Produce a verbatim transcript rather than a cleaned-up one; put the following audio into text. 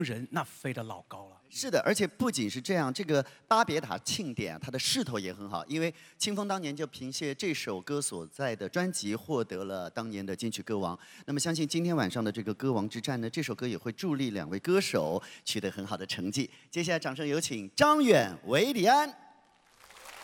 人那飞得老高了。 是的，而且不仅是这样，这个巴别塔庆典啊，它的势头也很好，因为清风当年就凭借这首歌所在的专辑获得了当年的金曲歌王。那么相信今天晚上的这个歌王之战呢，这首歌也会助力两位歌手取得很好的成绩。接下来掌声有请张远、韦礼安。